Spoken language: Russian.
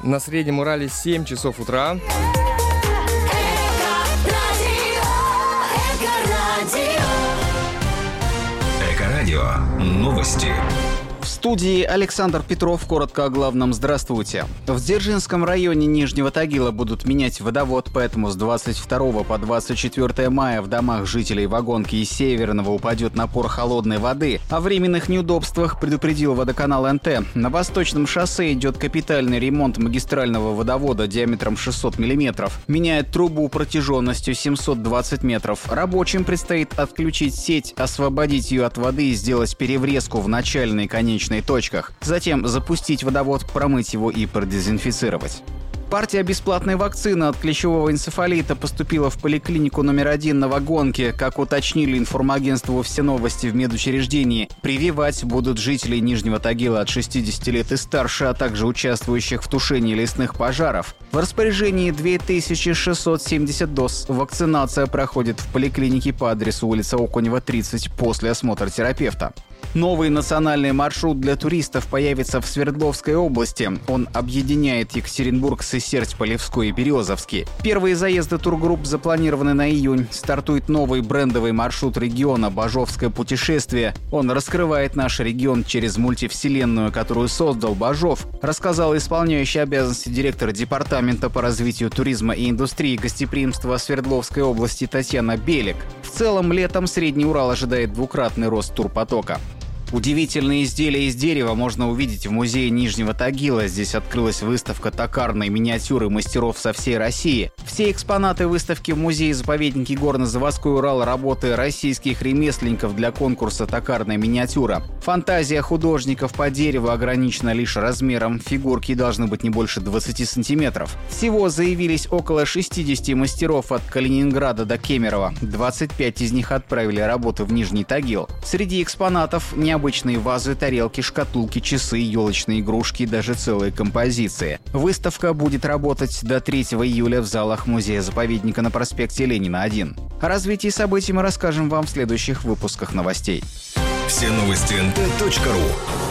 На Среднем Урале 7 часов утра. Эко-радио. Новости. В студии Александр Петров. Коротко о главном. Здравствуйте. В Дзержинском районе Нижнего Тагила будут менять водовод, поэтому с 22 по 24 мая в домах жителей Вагонки и Северного упадет напор холодной воды. О временных неудобствах предупредил водоканал НТ. На Восточном шоссе идет капитальный ремонт магистрального водовода диаметром 600 мм. Меняют трубу протяженностью 720 метров. Рабочим предстоит отключить сеть, освободить ее от воды и сделать переврезку в начальной и конечной точках. Затем запустить водовод, промыть его и продезинфицировать. Партия бесплатной вакцины от клещевого энцефалита поступила в поликлинику номер 1 на Вагонке. Как уточнили информагентству «Все новости» в медучреждении, прививать будут жителей Нижнего Тагила от 60 лет и старше, а также участвующих в тушении лесных пожаров. В распоряжении 2670 доз. Вакцинация проходит в поликлинике по адресу улица Окунева, 30, после осмотра терапевта. Новый национальный маршрут для туристов появится в Свердловской области. Он объединяет Екатеринбург с Серть-Полевской и Березовский. Первые заезды тургрупп запланированы на июнь. Стартует новый брендовый маршрут региона «Бажовское путешествие». Он раскрывает наш регион через мультивселенную, которую создал Бажов, рассказал исполняющий обязанности директора департамента по развитию туризма и индустрии гостеприимства Свердловской области Татьяна Белик. В целом, летом Средний Урал ожидает двукратный рост турпотока. Удивительные изделия из дерева можно увидеть в музее Нижнего Тагила. Здесь открылась выставка токарной миниатюры мастеров со всей России. Все экспонаты выставки в музее-заповеднике Горно-Заводской Урал — работы российских ремесленников для конкурса «Токарная миниатюра». Фантазия художников по дереву ограничена лишь размером. Фигурки должны быть не больше 20 сантиметров. Всего заявились около 60 мастеров от Калининграда до Кемерово. 25 из них отправили работы в Нижний Тагил. Среди экспонатов необычные вазы, тарелки, шкатулки, часы, елочные игрушки и даже целые композиции. Выставка будет работать до 3 июля в залах музея-заповедника на проспекте Ленина, 1. О развитии событий мы расскажем вам в следующих выпусках новостей. Все новости nt.ru.